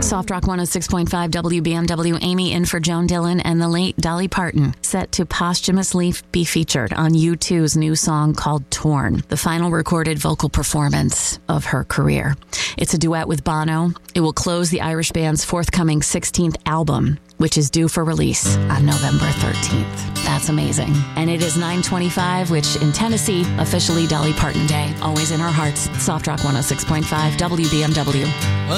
Soft Rock 106.5 WBMW, Amy in for Joan Dillon and the late Dolly Parton, set to posthumously be featured on U2's new song called Torn, the final recorded vocal performance of her career. It's a duet with Bono. It will close the Irish band's forthcoming 16th album, which is due for release on November 13th. That's amazing. And it is 9/25, which in Tennessee, officially Dolly Parton Day. Always in our hearts. Soft Rock 106.5 WBMW.